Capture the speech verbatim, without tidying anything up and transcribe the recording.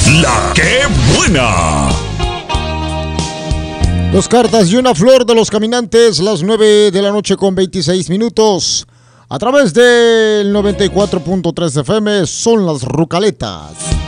La que buena. Dos cartas y una flor de los caminantes, las nueve de la noche con veintiséis minutos. A través del noventa y cuatro punto tres F M son las Rucaletas.